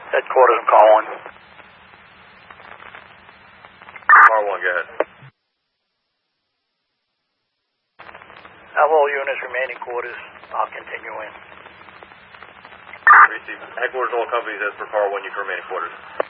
Headquarters, I'm calling. Car 1, go ahead. Have all units remaining quarters. I'll continue in. Receive. Headquarters, all companies, as per Car 1, you can remain in quarters.